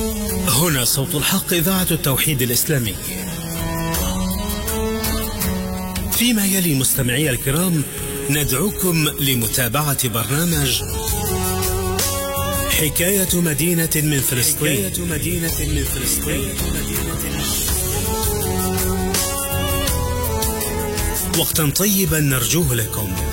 هنا صوت الحق، إذاعة التوحيد الإسلامي. فيما يلي مستمعي الكرام ندعوكم لمتابعة برنامج حكاية مدينة من فلسطين. وقتا طيبا نرجوه لكم.